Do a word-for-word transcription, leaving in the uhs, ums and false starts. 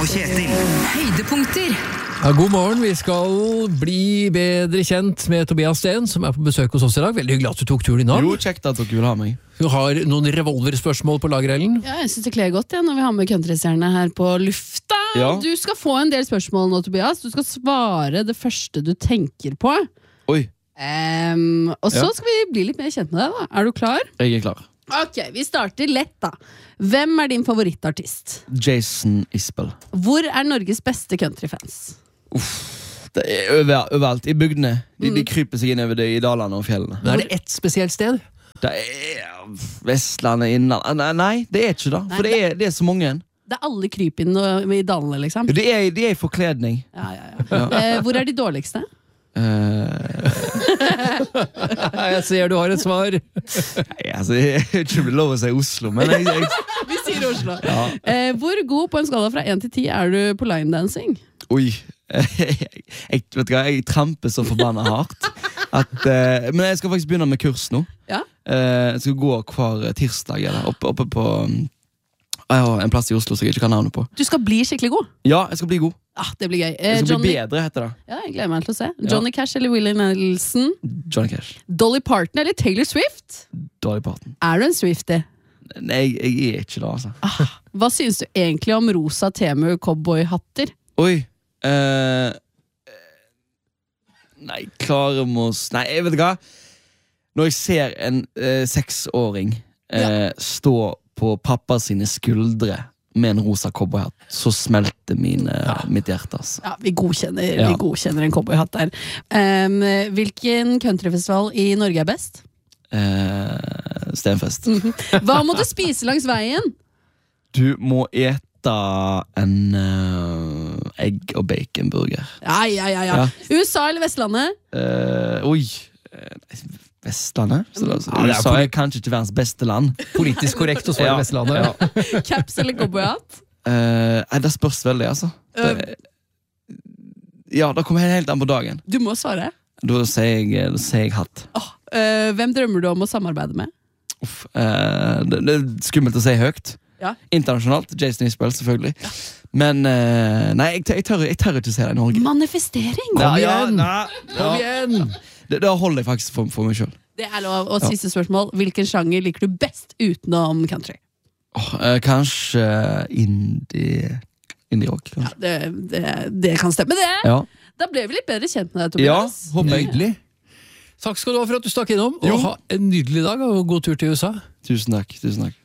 Kjetil. Høydepunkter. Ja, god morgen, vi skal bli bedre kjent med Tobias Steen, som er på besøk hos oss i dag. Veldig hyggelig at du tok turen innom. Jo, kjekt at dere vil ha meg. Du har noen revolverspørsmål på lager, Ellen? Ja, jeg synes det kler godt ja, når vi har med countrystjerne her på lufta. Ja. Du skal få en del spørsmål nå, Tobias. Du skal svare det første du tenker på. Oi, Um, og så Ja. skal vi bli litt mer kjent med deg da. Er du klar? jeg er klar. Ok, vi starter lett da. Hvem er din favorittartist? Jason Isbell. Hvor er Norges beste countryfans? Det er over, overalt, i bygdene. De, de kryper seg inn over det i dalene og fjellene. Men er det ett spesielt sted? Det er Vestlandet, Innland. Nei, nei, det er ikke det. For det er, det er så mange. Det er alle krypene i dalene liksom. De er, de er i forkledning. Ja, ja, ja. Eh, hvor er de dårligste? Uh, Jeg ser du har et svar. nei, altså, jeg vet ikke om det er lov å si Oslo, men jeg, jeg Vi sier Oslo. ja. Eh, hvor god på en skala fra én til ti er du på line dancing? Oi. Jeg, jeg, vet du hva, jeg tramper så forbanna hardt. At, eh, men jeg skal faktisk begynne med kurs nå. Ja. Eh, jeg skal gå hver tirsdag eller, oppe, oppe på um, jeg har en plass i Oslo som jeg ikke kan navnet på. Du skal bli skikkelig god. Ja, jeg skal bli god. Ah, det blir gøy. Eh, Jeg skal Johnny, bli bedre, heter det. ja, jeg gleder meg til å se. Johnny Cash eller Willie Nelson? Johnny Cash. Dolly Parton eller Taylor Swift? Dolly Parton. Er du en Swiftie? Nei, jeg, jeg er ikke det, altså. Hva synes du egentlig om rosa Temu cowboyhatter? Oi. eh, nei, klarer vi oss Nei, jeg vet hva. Når jeg ser en eh, seksåring eh, stå på pappa sine skuldre med en rosa cowboyhatt, så smelter mine, mitt hjerte. Altså. Ja, vi godkjenner, Ja. vi godkjenner en cowboyhatt der. Um, hvilken countryfestival i Norge er best? Eh, Stenfest. Hva må du spise langs veien? Du må ete en eh, egg- og baconburger. Ja, ja, ja, ja. Ja. U S A eller Vestlandet? Eh, oi. Eh, Vestlandet? Så det, altså, Ja, det er U S A er kanskje ikke verdens beste land. Politisk korrekt å svare Ja. Vestlandet. Ja. Caps eller cowboyhatt? Eh, nei, det spørs veldig, altså. Det, ja, det kommer helt an på dagen. Du må svare. Da sier jeg, da sier jeg hatt. Åh, øh, hvem drømmer du om å samarbeide med? Uff, eh, det, det er skummelt å si høyt. Ja. Internasjonalt. Jason Isbell, selvfølgelig. Men eh, nei, jeg, jeg, tør, jeg tør ikke si det i Norge. Manifestering! Kom Ja, ja, igjen! nei, Kom ja. igjen! Det, det holder jeg faktisk for, for meg sjøl. Det er lov. Og siste spørsmål. Hvilken sjanger liker du best utenom country? kanskje indie Indie-rock. Ja, det, det, det kan stemme, det. Ja. Da ble vi litt bedre kjent med deg, ja, Tobias. håper jeg. Nydelig. Takk skal du ha for at du stakk innom, Jo. og ha en nydelig dag og god tur til U S A. Tusen takk. Tusen takk.